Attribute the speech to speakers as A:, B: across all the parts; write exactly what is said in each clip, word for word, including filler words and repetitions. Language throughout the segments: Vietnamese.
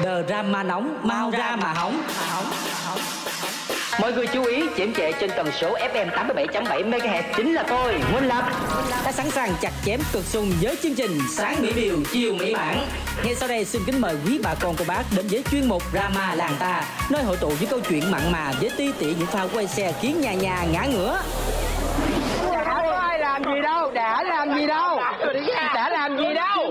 A: drama nóng, mau ra mà hỏng.
B: Mọi người chú ý, chiếm trệ trên tần số ép em tám mươi bảy chấm bảy mê ga héc chính là tôi, Minh Lập.
A: Đã sẵn sàng chặt chém cực sung với chương trình Sáng Mỹ Điều, Chiều Mỹ Mãn. Ngay sau đây xin kính mời quý bà con cô bác đến với chuyên mục Drama Làng Ta, nơi hội tụ những câu chuyện mặn mà với ti tỉ những pha quay xe khiến nhà nhà ngã ngửa.
C: Đã có ai làm gì đâu, đã làm gì đâu, đã làm gì đâu,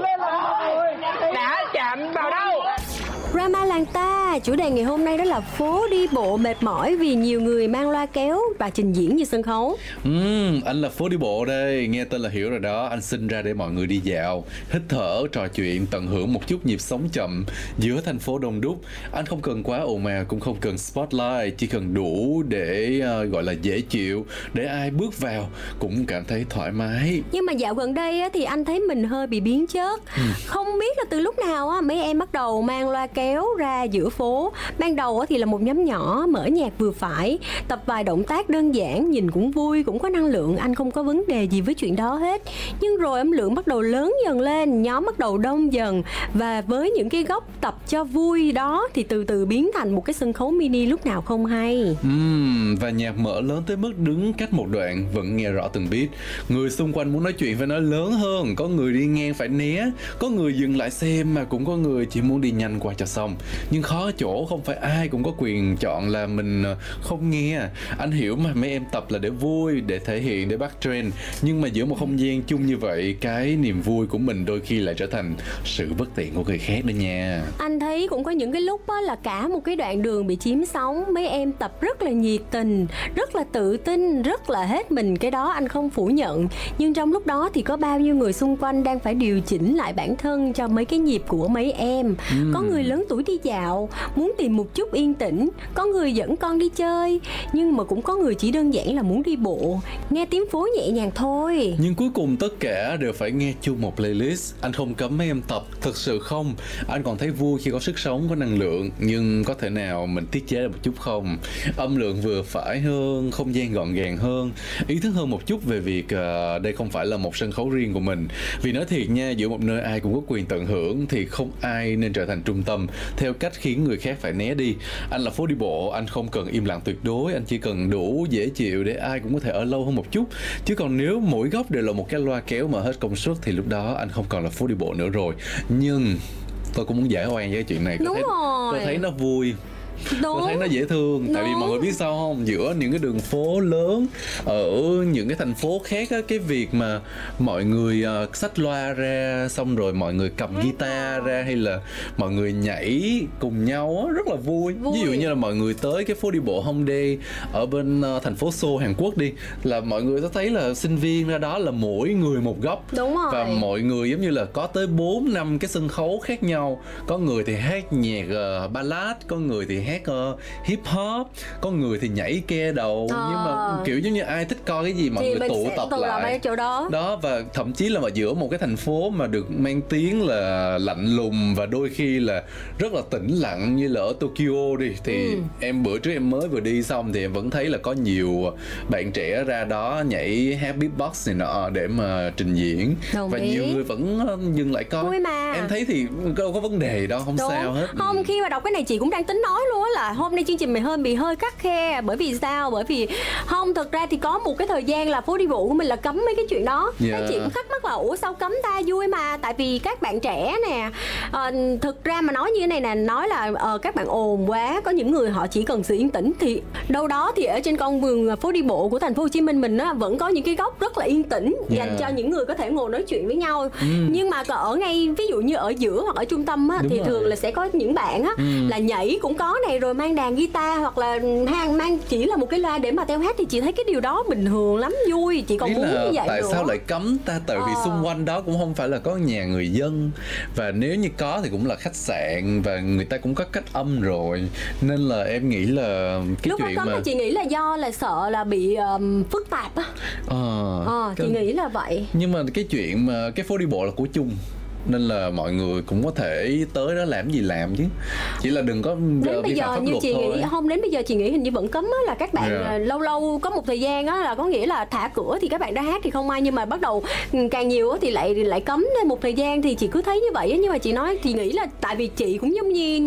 C: đã chạm vào đâu.
D: Drama Làng Ta, chủ đề ngày hôm nay đó là phố đi bộ mệt mỏi vì nhiều người mang loa kéo và trình diễn như sân khấu.
E: Uhm, anh là phố đi bộ đây, nghe tên là hiểu rồi đó. Anh sinh ra để mọi người đi dạo, hít thở, trò chuyện, tận hưởng một chút nhịp sống chậm giữa thành phố đông đúc. Anh không cần quá ồn ào, cũng không cần spotlight, chỉ cần đủ để uh, gọi là dễ chịu, để ai bước vào cũng cảm thấy thoải mái.
D: Nhưng mà dạo gần đây á, thì anh thấy mình hơi bị biến chất. ừ. Không biết là từ lúc nào á, mấy em bắt đầu mang loa kéo ra giữa phố. Ban đầu thì là một nhóm nhỏ mở nhạc vừa phải, tập vài động tác đơn giản, nhìn cũng vui, cũng có năng lượng. Anh không có vấn đề gì với chuyện đó hết. Nhưng rồi âm lượng bắt đầu lớn dần lên, nhóm bắt đầu đông dần, và với những cái góc tập cho vui đó thì từ từ biến thành một cái sân khấu mini lúc nào không hay.
E: uhm, Và nhạc mở lớn tới mức đứng cách một đoạn vẫn nghe rõ từng beat. Người xung quanh muốn nói chuyện phải nói lớn hơn, có người đi ngang phải né, có người dừng lại xem, mà cũng có người chỉ muốn đi nhanh qua cho xong. Nhưng khó chỗ không phải ai cũng có quyền chọn là mình không nghe. Anh hiểu mà, mấy em tập là để vui, để thể hiện, để bắt trend. Nhưng mà giữa một không gian chung như vậy, cái niềm vui của mình đôi khi lại trở thành sự bất tiện của người khác đó nha.
D: Anh thấy cũng có những cái lúc á, là cả một cái đoạn đường bị chiếm sóng, mấy em tập rất là nhiệt tình, rất là tự tin, rất là hết mình. Cái đó anh không phủ nhận. Nhưng trong lúc đó thì có bao nhiêu người xung quanh đang phải điều chỉnh lại bản thân cho mấy cái nhịp của mấy em. uhm. Có người lớn tuổi đi dạo, muốn tìm một chút yên tĩnh, có người dẫn con đi chơi, nhưng mà cũng có người chỉ đơn giản là muốn đi bộ, nghe tiếng phố nhẹ nhàng thôi.
E: Nhưng cuối cùng tất cả đều phải nghe chung một playlist. Anh không cấm mấy em tập, thực sự không. Anh còn thấy vui khi có sức sống, có năng lượng. Nhưng có thể nào mình tiết chế được một chút không? Âm lượng vừa phải hơn, không gian gọn gàng hơn, ý thức hơn một chút về việc uh, đây không phải là một sân khấu riêng của mình. Vì nói thiệt nha, giữa một nơi ai cũng có quyền tận hưởng thì không ai nên trở thành trung tâm theo cách khiến người khác phải né đi. Anh là phố đi bộ, anh không cần im lặng tuyệt đối, anh chỉ cần đủ dễ chịu để ai cũng có thể ở lâu hơn một chút. Chứ còn nếu mỗi góc đều là một cái loa kéo mà hết công suất thì lúc đó anh không còn là phố đi bộ nữa rồi. Nhưng tôi cũng muốn giải oan với cái chuyện này.
D: Đúng
E: thấy,
D: rồi.
E: tôi thấy nó vui.
D: Đúng.
E: Tôi thấy nó dễ thương. Đúng. Tại vì mọi người biết sao không, giữa những cái đường phố lớn ở những cái thành phố khác á, cái việc mà mọi người uh, xách loa ra, xong rồi mọi người cầm guitar ra, hay là mọi người nhảy cùng nhau á, rất là vui. vui Ví dụ như là mọi người tới cái phố đi bộ Hongdae ở bên uh, thành phố Seoul, Hàn Quốc đi, là mọi người sẽ thấy là sinh viên ra đó là mỗi người một góc.
D: Đúng rồi.
E: Và mọi người giống như là có tới bốn năm cái sân khấu khác nhau. Có người thì hát nhạc uh, ballad, có người thì hát uh, hip hop, có người thì nhảy ke đầu. à. Nhưng mà kiểu giống như ai thích coi cái gì mọi
D: thì
E: người tụ tập lại
D: chỗ đó.
E: Đó, và thậm chí là mà giữa một cái thành phố mà được mang tiếng là lạnh lùng và đôi khi là rất là tĩnh lặng như là ở Tokyo đi, thì ừ. em bữa trước em mới vừa đi xong thì em vẫn thấy là có nhiều bạn trẻ ra đó nhảy hát beatbox này nọ để mà trình diễn. Đồng và ý. Nhiều người vẫn dừng lại coi.
D: Vui mà.
E: Em thấy thì đâu có vấn đề đâu, không Đúng. sao hết.
D: Không, khi mà đọc cái này chị cũng đang tính nói luôn á là hôm nay chương trình mày hơi bị hơi khắt khe. Bởi vì sao? Bởi vì không, thực ra thì có một cái thời gian là phố đi bộ của mình là cấm mấy cái chuyện đó. yeah. Các chị cũng thắc mắc là ủa sao cấm ta, vui mà. Tại vì các bạn trẻ nè, à, thực ra mà nói như thế này nè, nói là à, các bạn ồn quá, có những người họ chỉ cần sự yên tĩnh, thì đâu đó thì ở trên con vườn phố đi bộ của thành phố Hồ Chí Minh mình á, vẫn có những cái góc rất là yên tĩnh yeah. dành cho những người có thể ngồi nói chuyện với nhau. ừ. Nhưng mà ở ngay ví dụ như ở giữa hoặc ở trung tâm á, thì rồi. thường là sẽ có những bạn á ừ. là nhảy cũng có này, rồi mang đàn guitar hoặc là mang, mang chỉ là một cái loa để mà theo hát, thì chị thấy cái điều đó bình thường lắm, vui. Chị còn
E: Ý
D: muốn như vậy
E: tại
D: nữa.
E: Sao lại cấm ta? Tại vì
D: ờ.
E: xung quanh đó cũng không phải là có nhà người dân, và nếu như có thì cũng là khách sạn và người ta cũng có cách âm rồi, nên là em nghĩ là cái
D: lúc
E: chuyện
D: đó cấm
E: mà
D: là chị nghĩ là do là sợ là bị um, phức tạp á.
E: ờ,
D: ờ,
E: cái...
D: chị nghĩ là vậy.
E: Nhưng mà cái chuyện mà cái phố đi bộ là của chung, nên là mọi người cũng có thể tới đó làm gì làm chứ, chỉ là đừng có
D: đến bây giờ như chị
E: thôi.
D: nghĩ không, đến bây giờ chị nghĩ hình như vẫn cấm á, là các bạn yeah. lâu lâu có một thời gian á là có nghĩa là thả cửa thì các bạn đã hát thì không ai, nhưng mà bắt đầu càng nhiều á thì lại lại cấm. Nên một thời gian thì chị cứ thấy như vậy á, nhưng mà chị nói chị nghĩ là tại vì chị cũng giống như